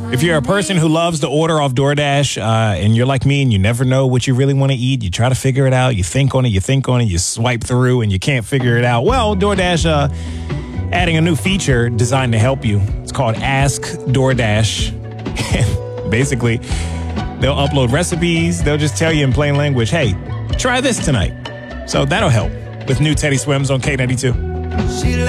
If you're a person who loves to order off DoorDash and you're like me and you never know what you really want to eat, you try to figure it out, you think on it, you swipe through and you can't figure it out. Well, DoorDash adding a new feature designed to help you. It's called Ask DoorDash. Basically, they'll upload recipes. They'll just tell you in plain language, hey, try this tonight. So that'll help with new Teddy Swims on K92.